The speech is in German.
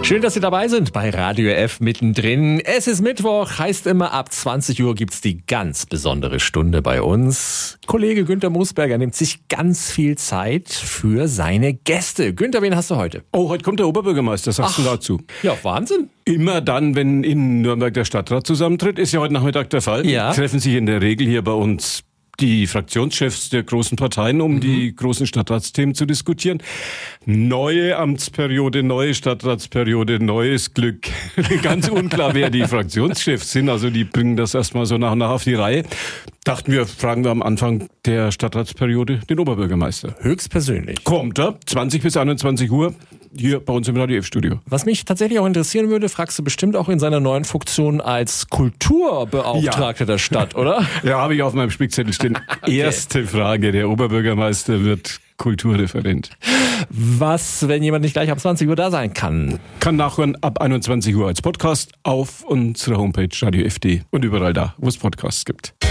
Schön, dass Sie dabei sind bei Radio F mittendrin. Es ist Mittwoch, heißt immer, ab 20 Uhr gibt's die ganz besondere Stunde bei uns. Kollege Günther Moosberger nimmt sich ganz viel Zeit für seine Gäste. Günther, wen hast du heute? Oh, heute kommt der Oberbürgermeister, sagst du dazu? Ja, Wahnsinn. Immer dann, wenn in Nürnberg der Stadtrat zusammentritt, ist ja heute Nachmittag der Fall. Ja. Treffen sich in der Regel hier bei uns die Fraktionschefs der großen Parteien, um die großen Stadtratsthemen zu diskutieren. Neue Amtsperiode, neue Stadtratsperiode, neues Glück. Ganz unklar, wer die Fraktionschefs sind. Also die bringen das erstmal so nach und nach auf die Reihe. Dachten wir, fragen wir am Anfang der Stadtratsperiode den Oberbürgermeister. Höchstpersönlich. Kommt er, 20 bis 21 Uhr, hier bei uns im Radio F-Studio. Was mich tatsächlich auch interessieren würde, fragst du bestimmt auch in seiner neuen Funktion als Kulturbeauftragter der Stadt, oder? Ja, habe ich auf meinem Spickzettel stehen. Erste Frage, der Oberbürgermeister wird Kulturreferent. Was, wenn jemand nicht gleich ab 20 Uhr da sein kann? Kann nachhören ab 21 Uhr als Podcast auf unserer Homepage Radio FD und überall da, wo es Podcasts gibt.